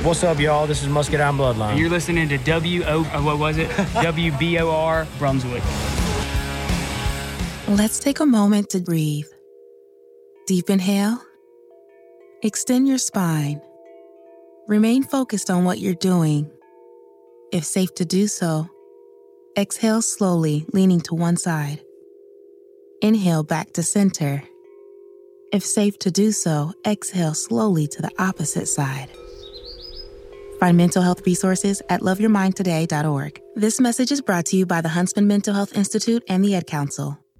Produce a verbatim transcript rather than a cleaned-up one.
What's up, y'all? This is Muscadine Bloodline. You're listening to W O, uh, what was it? W B O R Brunswick. Let's take a moment to breathe. Deep inhale. Extend your spine. Remain focused on what you're doing. If safe to do so, exhale slowly, leaning to one side. Inhale back to center. If safe to do so, exhale slowly to the opposite side. Find mental health resources at love your mind today dot org. This message is brought to you by the Huntsman Mental Health Institute and the Ad Council.